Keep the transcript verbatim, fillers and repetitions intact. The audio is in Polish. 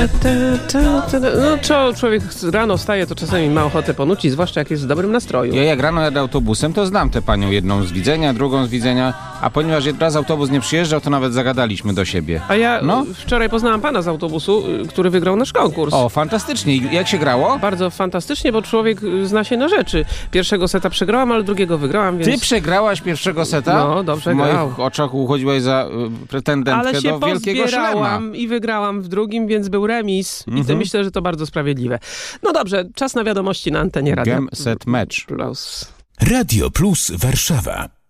No, człowiek rano wstaje, to czasami ma ochotę ponucić, zwłaszcza jak jest w dobrym nastroju. Ja jak rano jadę autobusem, to znam tę panią, jedną z widzenia, drugą z widzenia, a ponieważ raz autobus nie przyjeżdżał, to nawet zagadaliśmy do siebie. A ja no? wczoraj poznałam pana z autobusu, który wygrał nasz konkurs. O, fantastycznie. Jak się grało? Bardzo fantastycznie, bo człowiek zna się na rzeczy. Pierwszego seta przegrałam, ale drugiego wygrałam, więc... Ty przegrałaś pierwszego seta? No, dobrze W moich grał. oczach uchodziłaś za y, pretendentkę ale się do wielkiego szlema. pozbierałam i wygrałam w drugim, więc był remis. Mm-hmm. I to myślę, że to bardzo sprawiedliwe. No dobrze, czas na wiadomości na antenie Radia Game, set, match. Plus. Radio Plus Warszawa.